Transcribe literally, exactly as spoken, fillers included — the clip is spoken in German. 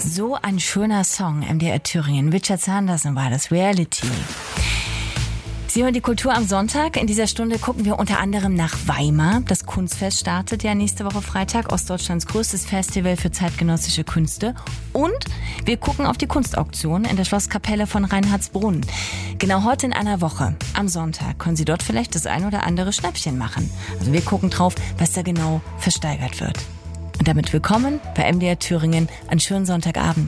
So ein schöner Song, M D R Thüringen. Richard Sanderson war das, Reality. Sie hören die Kultur am Sonntag. In dieser Stunde gucken wir unter anderem nach Weimar. Das Kunstfest startet ja nächste Woche Freitag, Ostdeutschlands größtes Festival für zeitgenössische Künste. Und wir gucken auf die Kunstauktion in der Schlosskapelle von Reinhardsbrunn. Genau heute in einer Woche, am Sonntag, können Sie dort vielleicht das ein oder andere Schnäppchen machen. Also wir gucken drauf, was da genau versteigert wird. Und damit willkommen bei M D R Thüringen. Einen schönen Sonntagabend.